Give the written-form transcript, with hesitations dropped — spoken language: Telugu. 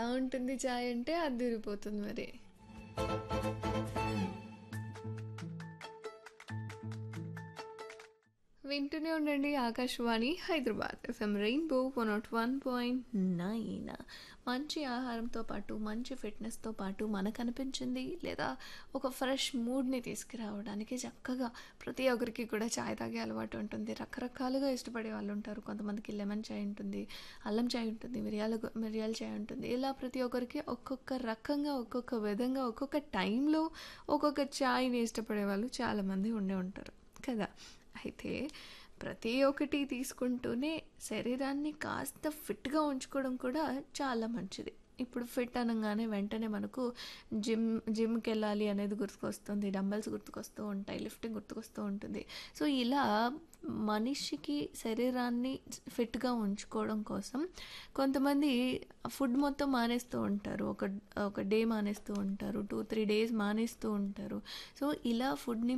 ఎలా ఉంటుంది చాయ్ అంటే అద్దిరిపోతుంది మరి. వింటూనే ఉండండి ఆకాశవాణి హైదరాబాద్ ఎఫ్ఎం రెయిన్బో 101.9. మంచి ఆహారంతో పాటు మంచి ఫిట్నెస్తో పాటు మనకు అనిపించింది లేదా ఒక ఫ్రెష్ మూడ్ని తీసుకురావడానికి చక్కగా ప్రతి ఒక్కరికి కూడా చాయ్ తాగే అలవాటు ఉంటుంది. రకరకాలుగా ఇష్టపడే వాళ్ళు ఉంటారు. కొంతమందికి లెమన్ చాయ్ ఉంటుంది, అల్లం చాయ్ ఉంటుంది, మిరియాల చాయ్ ఉంటుంది. ఇలా ప్రతి ఒక్కరికి ఒక్కొక్క రకంగా ఒక్కొక్క విధంగా ఒక్కొక్క టైంలో ఒక్కొక్క చాయ్ని ఇష్టపడే వాళ్ళు చాలామంది ఉండే ఉంటారు కదా. అయితే ప్రతి ఒక్కటి తీసుకుంటూనే శరీరాన్ని కాస్త ఫిట్గా ఉంచుకోవడం కూడా చాలా మంచిది. ఇప్పుడు ఫిట్ అనగానే వెంటనే మనకు జిమ్కి వెళ్ళాలి అనేది గుర్తుకొస్తుంది, డంబెల్స్ గుర్తుకొస్తూ ఉంటాయి, లిఫ్టింగ్ గుర్తుకొస్తూ ఉంటుంది. సో ఇలా మనిషికి శరీరాన్ని ఫిట్గా ఉంచుకోవడం కోసం కొంతమంది ఫుడ్ మొత్తం మానేస్తూ ఉంటారు. ఒక డే మానేస్తూ ఉంటారు, 2-3 డేస్ మానేస్తూ ఉంటారు. సో ఇలా ఫుడ్ని